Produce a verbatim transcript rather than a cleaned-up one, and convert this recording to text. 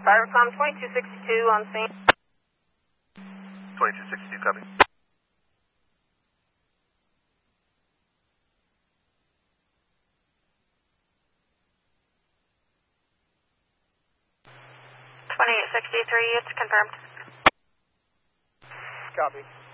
Firecom twenty-two sixty-two on scene. twenty-two sixty-two, copy. twenty-eight sixty-three, it's confirmed. Copy.